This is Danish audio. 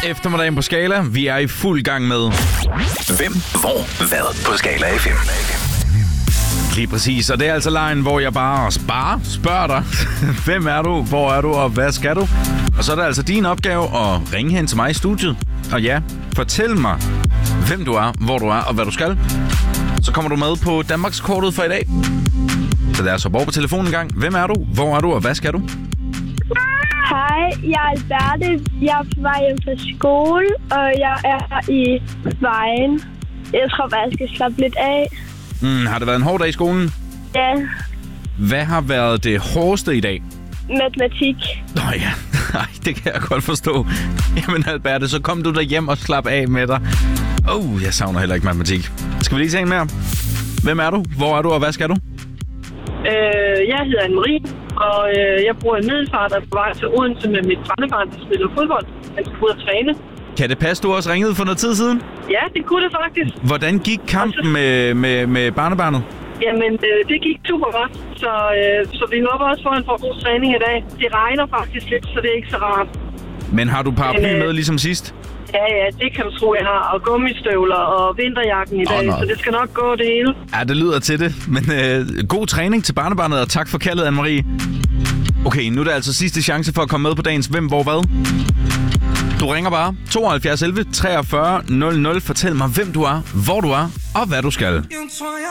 Eftermiddagen på Skala. Vi er i fuld gang med Hvem, hvor, hvad på Skala FM. lige præcis. Og det er altså lejen, hvor jeg bare spørger dig. Hvem er du? Hvor er du? Og hvad skal du? Og så er det altså din opgave at ringe hen til mig i studiet. Og ja, fortæl mig, hvem du er, hvor du er og hvad du skal. Så kommer du med på Danmarkskortet for i dag. Så lad os hoppe over på telefonen en gang. Hvem er du? Hvor er du? Og hvad skal du? Hej, jeg er Alberte. Jeg er på vej hjem fra skole, og jeg er i vejen. Jeg tror bare, jeg skal slappe lidt af. Har det været en hård dag i skolen? Ja, Hvad har været det hårdeste i dag? matematik. Nå ja, nej, det kan jeg godt forstå. Jamen Alberte, så kom du der hjem og slap af med dig. Jeg savner heller ikke matematik. Skal vi lige tage en mere? Hvem er du? Hvor er du? Og hvad skal du? Jeg hedder Anne-Marie, og jeg bor i Middelfart og er på vej til Odense med mit barnebarn, der spiller fodbold. Han skal ud og træne. Kan det passe, du også ringede for noget tid siden? Ja, det kunne det faktisk. Hvordan gik kampen med barnebarnet? Jamen, det gik super godt, så vi håber også på, at han får god træning i dag. Det regner faktisk lidt, så det er ikke så rart. Men har du paraply med ligesom sidst? Ja, det kan du tro, jeg har. Og gummistøvler og vinterjakken i dag, så det skal nok gå det hele. Ja, det lyder til det. Men god træning til barnebarnet, og tak for kaldet, Anne-Marie. Okay, nu er det altså sidste chance for at komme med på dagens Hvem, hvor, hvad. Du ringer bare 72 11 43 00. Fortæl mig, hvem du er, hvor du er og hvad du skal.